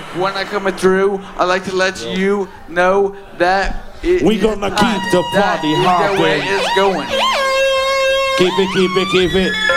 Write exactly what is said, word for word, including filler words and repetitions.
when I come through, I like to let you know that it we is gonna time. keep the party that hopping. is the way it's going. Keep it, keep it, keep it.